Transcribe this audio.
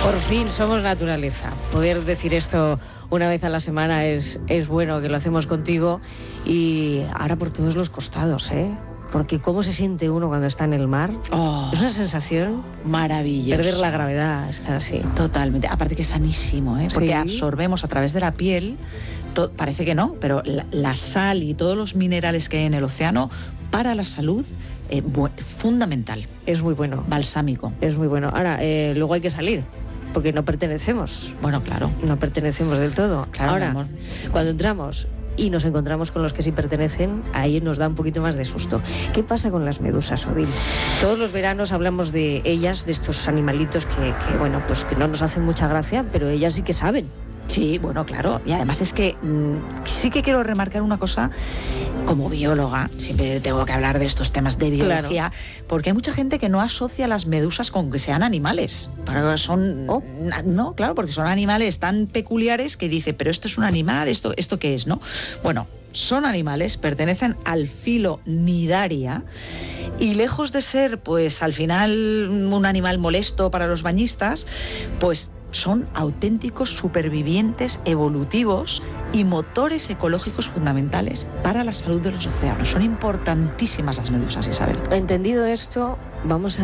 Por fin somos naturaleza. Poder decir esto una vez a la semana es bueno, que lo hacemos contigo, y ahora por todos los costados, ¿eh? Porque cómo se siente uno cuando está en el mar. Es una sensación maravillosa. Perder la gravedad, estar así. Totalmente. Aparte que es sanísimo, ¿eh? Porque sí, absorbemos a través de la piel, parece que no, pero la sal y todos los minerales que hay en el océano para la salud, fundamental. Es muy bueno. Balsámico. Es muy bueno. Ahora, luego hay que salir, porque no pertenecemos. Bueno, claro. No pertenecemos del todo. Claro, ahora, cuando entramos y nos encontramos con los que sí pertenecen, ahí nos da un poquito más de susto. ¿Qué pasa con las medusas, Odil? Todos los veranos hablamos de ellas, de estos animalitos que bueno, pues que no nos hacen mucha gracia, pero ellas sí que saben. Sí, bueno, claro. Y además es que sí que quiero remarcar una cosa, como bióloga, siempre tengo que hablar de estos temas de biología, porque hay mucha gente que no asocia las medusas con que sean animales. Son, no, claro, porque son animales tan peculiares que dice, pero esto es un animal, ¿esto qué es, no? Bueno, son animales, pertenecen al filo Cnidaria, y lejos de ser, pues, al final un animal molesto para los bañistas, pues son auténticos supervivientes evolutivos y motores ecológicos fundamentales para la salud de los océanos. Son importantísimas las medusas, Isabel. Entendido esto, vamos a